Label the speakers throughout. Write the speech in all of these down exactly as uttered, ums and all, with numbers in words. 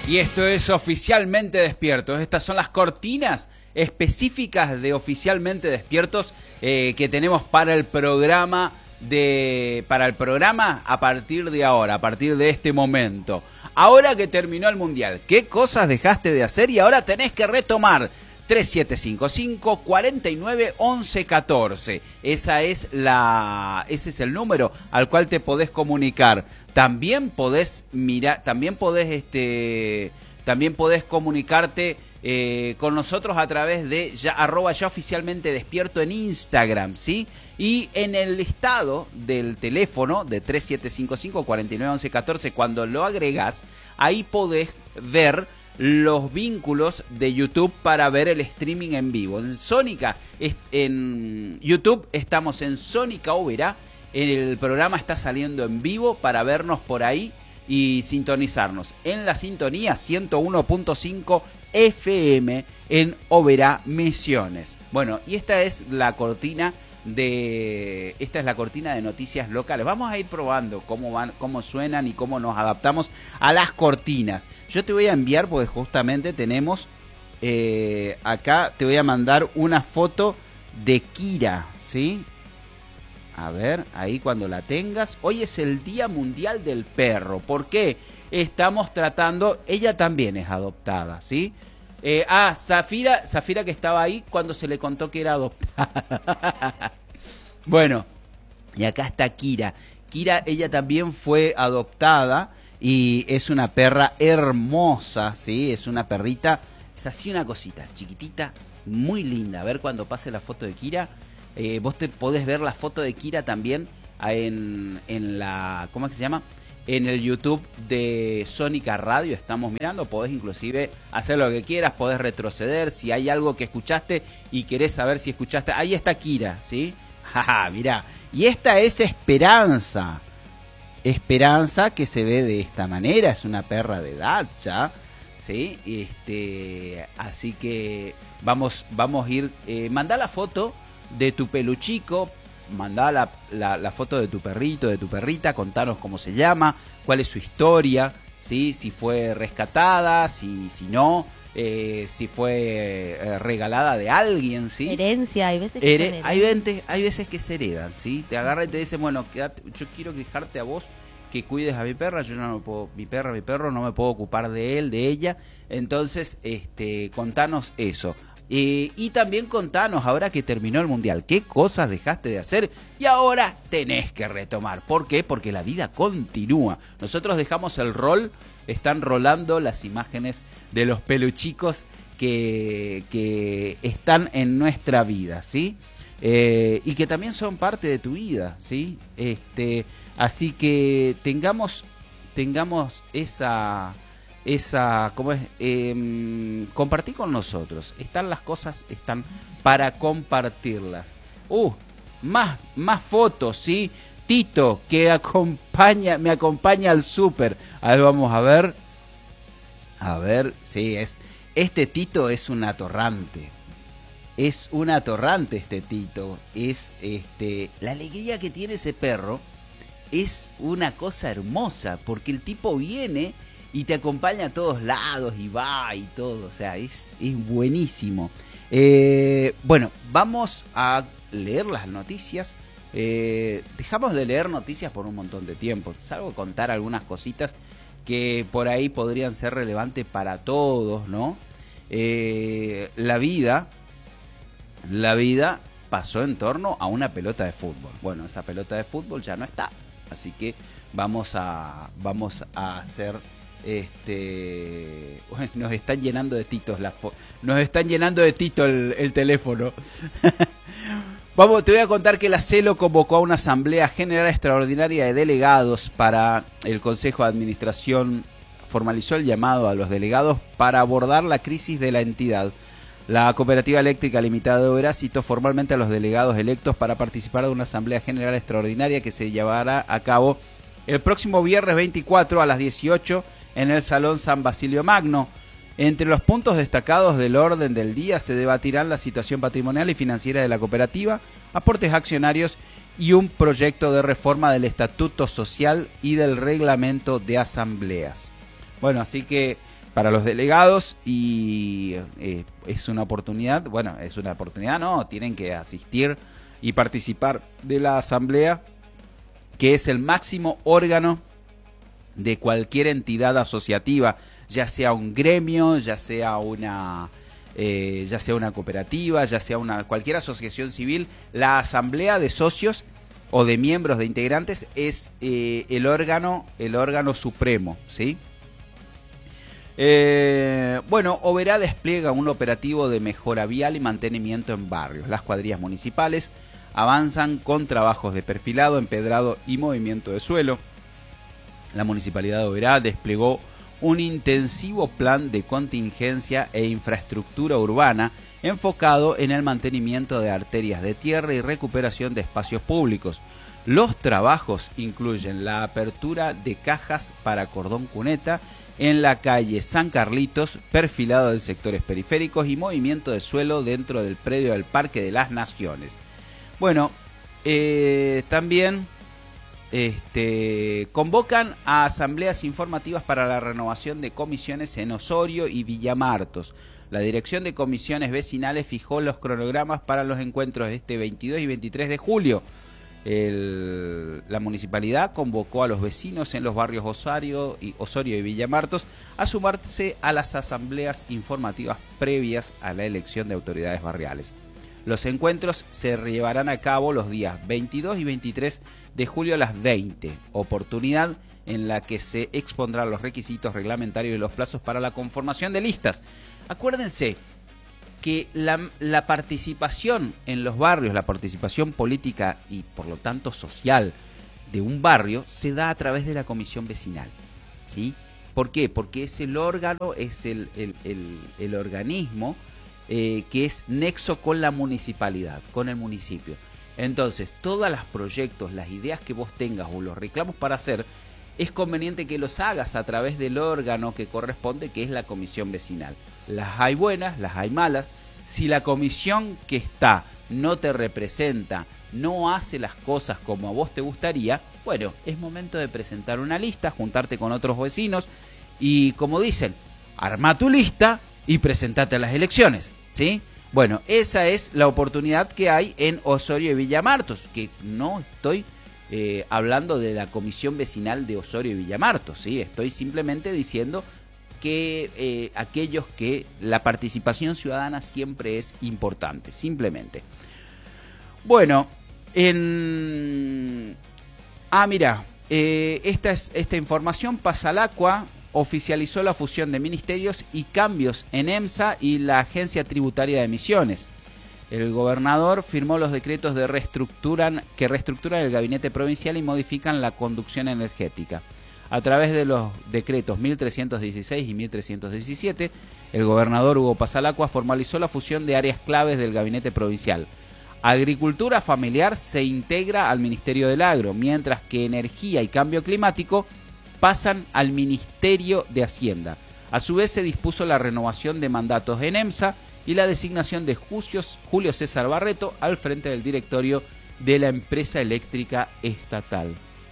Speaker 1: Y esto es Oficialmente Despiertos. Estas son las cortinas específicas de Oficialmente Despiertos eh, que tenemos para el programa de para el programa a partir de ahora, a partir de este momento. Ahora que terminó el Mundial, ¿qué cosas dejaste de hacer y ahora tenés que retomar? tres siete cinco cinco, cuatro nueve, once, catorce. Esa es la, ese es el número al cual te podés comunicar. También podés mirar, también podés este, también podés comunicarte eh, con nosotros a través de ya, arroba ya oficialmente despierto en Instagram, ¿sí? Y en el listado del teléfono de tres siete cinco cinco, cuatro nueve, once, catorce, cuando lo agregás, ahí podés ver los vínculos de YouTube para ver el streaming en vivo. En Sónica, en YouTube estamos en Sónica Oberá, el programa está saliendo en vivo para vernos por ahí y sintonizarnos en la sintonía ciento uno punto cinco F M en Oberá, Misiones. Bueno, y esta es la cortina de esta es la cortina de noticias locales. Vamos a ir probando cómo van, cómo suenan y cómo nos adaptamos a las cortinas. Yo te voy a enviar, porque justamente tenemos eh, acá, te voy a mandar una foto de Kira, ¿sí? A ver, ahí cuando la tengas. Hoy es el Día Mundial del Perro. ¿Por qué? Estamos tratando, ella también es adoptada, ¿sí? Eh, ah, Zafira, Zafira que estaba ahí cuando se le contó que era adoptada. Bueno, y acá está Kira. Kira, ella también fue adoptada y es una perra hermosa, ¿sí? Es una perrita, es así una cosita, chiquitita, muy linda. A ver cuando pase la foto de Kira, eh, vos te podés ver la foto de Kira también en, en la, ¿cómo es que se llama? En el YouTube de Sónica Radio estamos mirando, podés inclusive hacer lo que quieras, podés retroceder, si hay algo que escuchaste y querés saber si escuchaste, ahí está Kira, ¿sí? Jaja, mirá, y esta es Esperanza, Esperanza que se ve de esta manera, es una perra de edad ya, ¿sí? Este, así que vamos, vamos a ir, eh, mandá la foto de tu peluchico, mandá la, la, la foto de tu perrito, de tu perrita, contanos cómo se llama, cuál es su historia, ¿sí? Si fue rescatada, si, si no, eh, si fue eh, regalada de alguien, ¿sí?
Speaker 2: Herencia, hay veces que
Speaker 1: Here-
Speaker 2: se
Speaker 1: hay, veces, hay veces que se heredan, ¿sí? Te agarra y te dice, bueno, quédate, yo quiero dejarte a vos que cuides a mi perra, yo no me puedo, mi perra, mi perro, no me puedo ocupar de él, de ella, entonces, este, contanos eso. Eh, y también contanos, ahora que terminó el Mundial, qué cosas dejaste de hacer y ahora tenés que retomar. ¿Por qué? Porque la vida continúa. Nosotros dejamos el rol, están rolando las imágenes de los peluchicos que, que están en nuestra vida, ¿sí? Eh, y que también son parte de tu vida, ¿sí? Este, así que tengamos, tengamos esa... esa, ¿cómo es? Eh, compartí con nosotros. Están las cosas, están para compartirlas. Uh, más, más fotos, ¿sí? Tito, que acompaña, me acompaña al súper. A ver, vamos a ver. A ver, sí, es. Este Tito es un atorrante. Es un atorrante este Tito. Es este. La alegría que tiene ese perro es una cosa hermosa. Porque el tipo viene y te acompaña a todos lados y va y todo, o sea, es, es buenísimo. Eh, bueno, vamos a leer las noticias. Eh, dejamos de leer noticias por un montón de tiempo, salvo contar algunas cositas que por ahí podrían ser relevantes para todos, ¿no? Eh, la vida, la vida pasó en torno a una pelota de fútbol. Bueno, esa pelota de fútbol ya no está, así que vamos a, vamos a hacer... Este, nos están llenando de titos la fo- nos están llenando de tito el, el teléfono. Vamos, te voy a contar que la CELO convocó a una asamblea general extraordinaria de delegados para el Consejo de Administración. Formalizó el llamado a los delegados para abordar la crisis de la entidad. La Cooperativa Eléctrica Limitada de Oberá citó formalmente a los delegados electos para participar de una asamblea general extraordinaria que se llevará a cabo el próximo viernes veinticuatro a las dieciocho en el Salón San Basilio Magno. Entre los puntos destacados del orden del día se debatirán la situación patrimonial y financiera de la cooperativa, aportes accionarios y un proyecto de reforma del Estatuto Social y del Reglamento de Asambleas. Bueno, así que para los delegados y eh, es una oportunidad, bueno, es una oportunidad, no, tienen que asistir y participar de la asamblea, que es el máximo órgano de cualquier entidad asociativa, ya sea un gremio, ya sea una eh, ya sea una cooperativa, ya sea una cualquier asociación civil. La asamblea de socios o de miembros de integrantes es eh, el órgano el órgano supremo, ¿sí? Eh, bueno, Oberá despliega un operativo de mejora vial y mantenimiento en barrios. Las cuadrillas municipales avanzan con trabajos de perfilado, empedrado y movimiento de suelo. La Municipalidad de Oberá desplegó un intensivo plan de contingencia e infraestructura urbana enfocado en el mantenimiento de arterias de tierra y recuperación de espacios públicos. Los trabajos incluyen la apertura de cajas para cordón cuneta en la calle San Carlitos, perfilado de sectores periféricos y movimiento de suelo dentro del predio del Parque de las Naciones. Bueno, eh, también este, convocan a asambleas informativas para la renovación de comisiones en Osorio y Villa Martos. La Dirección de Comisiones Vecinales fijó los cronogramas para los encuentros de este veintidós y veintitrés de julio. El, la municipalidad convocó a los vecinos en los barrios Osorio y, Osorio y Villa Martos a sumarse a las asambleas informativas previas a la elección de autoridades barriales. Los encuentros se llevarán a cabo los días veintidós y veintitrés de julio a las veinte, oportunidad en la que se expondrán los requisitos reglamentarios y los plazos para la conformación de listas. Acuérdense que la, la participación en los barrios, la participación política y por lo tanto social de un barrio se da a través de la comisión vecinal, ¿sí? ¿Por qué? Porque es el órgano, es el, el, el, el organismo eh, que es nexo con la municipalidad, con el municipio. Entonces, todos los proyectos, las ideas que vos tengas o los reclamos para hacer, es conveniente que los hagas a través del órgano que corresponde, que es la comisión vecinal. Las hay buenas, las hay malas. Si la comisión que está no te representa, no hace las cosas como a vos te gustaría, bueno, es momento de presentar una lista, juntarte con otros vecinos y, como dicen, arma tu lista y presentate a las elecciones, ¿sí? Bueno, esa es la oportunidad que hay en Osorio y Villa Martos, que no estoy eh, hablando de la comisión vecinal de Osorio y Villa Martos, ¿sí? Estoy simplemente diciendo que eh, aquellos que la participación ciudadana siempre es importante, simplemente. Bueno, en... Ah, mira, eh, esta, es, esta información pasa al Acua, oficializó la fusión de ministerios y cambios en EMSA y la Agencia Tributaria de Emisiones. El gobernador firmó los decretos de reestructuran, que reestructuran el gabinete provincial y modifican la conducción energética. A través de los decretos mil trescientos dieciséis y mil trescientos diecisiete, el gobernador Hugo Pasalacua formalizó la fusión de áreas claves del gabinete provincial. Agricultura familiar se integra al Ministerio del Agro, mientras que Energía y Cambio Climático pasan al Ministerio de Hacienda. A su vez se dispuso la renovación de mandatos en EMSA y la designación de Julio César Barreto al frente del directorio de la empresa eléctrica estatal.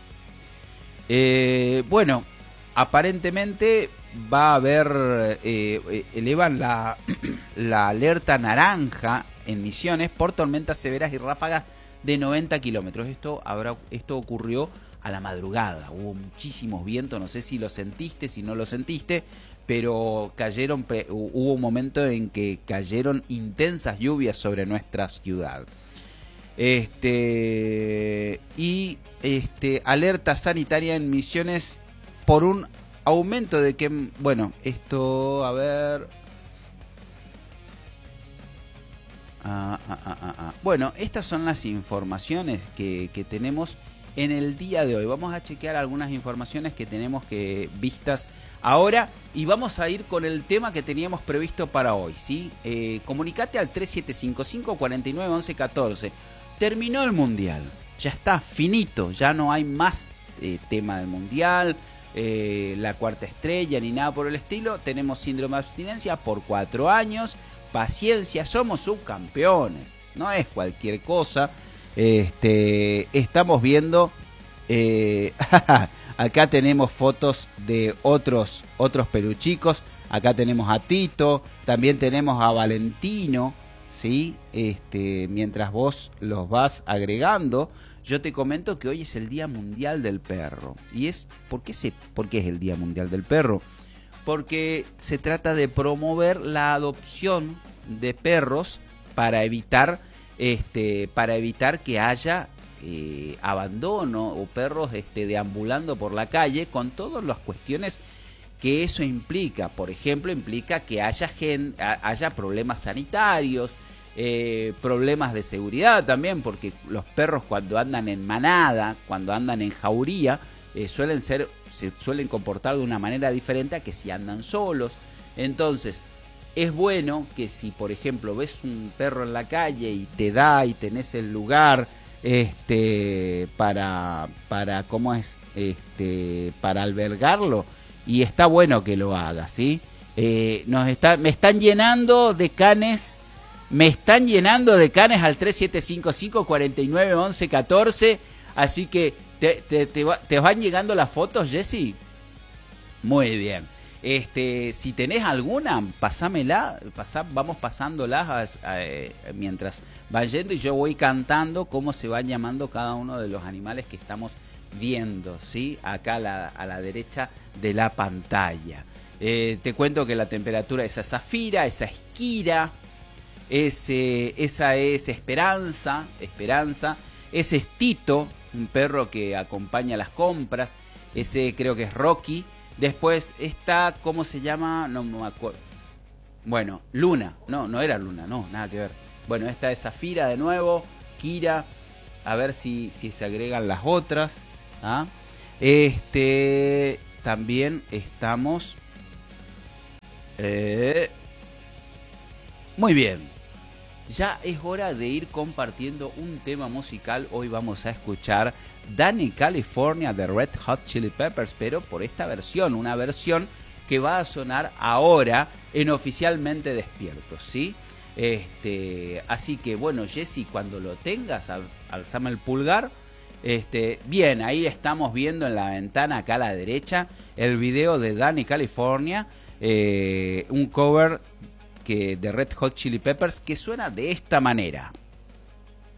Speaker 1: Eh, bueno, aparentemente va a haber, eh, elevan la, la alerta naranja en Misiones por tormentas severas y ráfagas de noventa kilómetros. Esto, habrá, esto ocurrió a la madrugada, hubo muchísimos vientos, no sé si lo sentiste, si no lo sentiste, pero cayeron, hubo un momento en que cayeron intensas lluvias sobre nuestra ciudad. Este y este alerta sanitaria en Misiones por un aumento de que, bueno, esto, a ver, ah, ah, ah, ah, ah. Bueno, estas son las informaciones que, que tenemos en el día de hoy. Vamos a chequear algunas informaciones que tenemos que vistas ahora y vamos a ir con el tema que teníamos previsto para hoy, ¿sí? Eh, comunicate al tres siete cinco cinco, cuatro nueve, once, catorce. Terminó el Mundial, ya está finito, ya no hay más eh, tema del Mundial, eh, la cuarta estrella ni nada por el estilo. Tenemos síndrome de abstinencia por cuatro años, paciencia, somos subcampeones, no es cualquier cosa. Este, estamos viendo, eh, acá tenemos fotos de otros, otros peluchicos. acá tenemos a Tito, también tenemos a Valentino, ¿sí? Este, mientras vos los vas agregando, yo te comento que hoy es el Día Mundial del Perro. ¿Y es por qué, se, por qué es el Día Mundial del Perro? Porque se trata de promover la adopción de perros para evitar, este, para evitar que haya eh, abandono o perros este, deambulando por la calle, con todas las cuestiones que eso implica. Por ejemplo, implica que haya, gen, haya problemas sanitarios, eh, problemas de seguridad también, porque los perros cuando andan en manada, cuando andan en jauría, eh, suelen ser, se suelen comportar de una manera diferente a que si andan solos. Entonces, es bueno que si, por ejemplo, ves un perro en la calle y te da y tenés el lugar este para para cómo es este para albergarlo, y está bueno que lo hagas, ¿sí? Eh, nos está, me están llenando de canes, me están llenando de canes al tres siete cinco cinco, cuatro nueve, once, catorce, así que te, te, te, va, te van llegando las fotos, Jessy. Muy bien. Este, si tenés alguna, pasámela, pasá, vamos pasándolas a, a, a, mientras van yendo, y yo voy cantando cómo se van llamando cada uno de los animales que estamos viendo, ¿sí? Acá a la, a la derecha de la pantalla. Eh, te cuento que la temperatura, esa es Zafira, esa es Kira, ese, esa es Esperanza, Esperanza, ese es Tito, un perro que acompaña las compras, ese creo que es Rocky. Después está, ¿cómo se llama? No me acuerdo. Bueno, Luna. No, no era Luna, no, nada que ver. Bueno, esta es Zafira de nuevo, Kira. A ver si, si se agregan las otras. ¿Ah? Este, también estamos... Eh, muy bien. Ya es hora de ir compartiendo un tema musical. Hoy vamos a escuchar Danny California de Red Hot Chili Peppers, pero por esta versión, una versión que va a sonar ahora en Oficialmente Despiertos, ¿sí? Este, así que bueno, Jessy, cuando lo tengas, al, alzame el pulgar. Este, bien, ahí estamos viendo en la ventana acá a la derecha el video de Danny California, eh, un cover que de Red Hot Chili Peppers que suena de esta manera.